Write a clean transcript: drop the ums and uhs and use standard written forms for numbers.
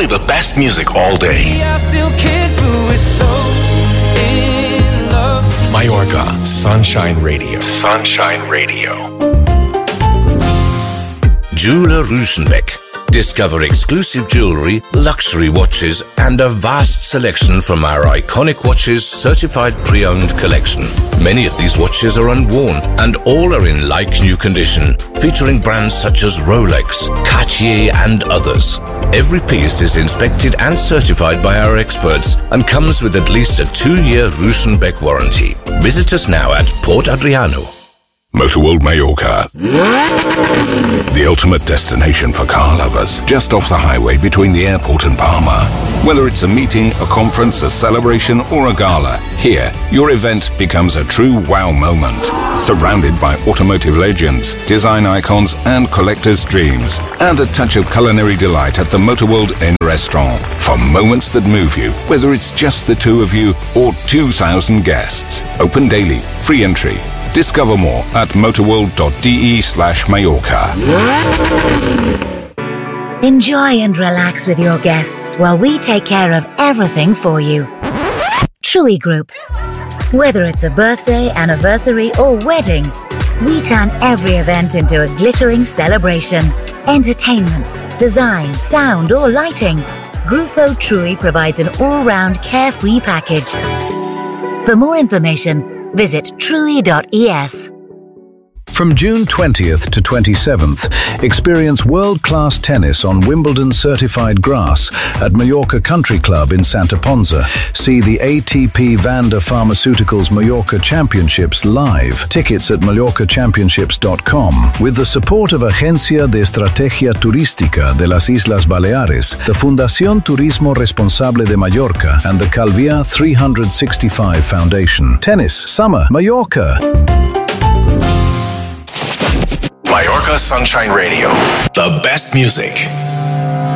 only the best music all day. We are still kids, but we're so in love. Mallorca Sunshine Radio. Sunshine Radio. Jeweler Rüschenbeck. Discover exclusive jewelry, luxury watches, and a vast selection from our iconic watches certified pre-owned collection. Many of these watches are unworn and all are in like-new condition, featuring brands such as Rolex, Cartier, and others. Every piece is inspected and certified by our experts and comes with at least a 2-year Rüschenbeck warranty. Visit us now at Port Adriano. Motorworld Mallorca, the ultimate destination for car lovers, just off the highway between the airport and Palma. Whether it's a meeting, a conference, a celebration, or a gala, here, your event becomes a true wow moment. Surrounded by automotive legends, design icons, and collectors' dreams. And a touch of culinary delight at the Motorworld Inn restaurant. For moments that move you, whether it's just the two of you or 2,000 guests. Open daily, free entry. Discover more at motorworld.de/Mallorca. Enjoy and relax with your guests while we take care of everything for you. TRUI Group. Whether it's a birthday, anniversary, or wedding, we turn every event into a glittering celebration. Entertainment, design, sound, or lighting. Grupo TRUI provides an all-round carefree package. For more information, visit trui.es. From June 20th to 27th, experience world-class tennis on Wimbledon-certified grass at Mallorca Country Club in Santa Ponsa. See the ATP Vanda Pharmaceuticals Mallorca Championships live. Tickets at mallorcachampionships.com. With the support of Agencia de Estrategia Turística de las Islas Baleares, the Fundación Turismo Responsable de Mallorca, and the Calvia 365 Foundation. Tennis, summer, Mallorca. Mallorca Sunshine Radio. The best music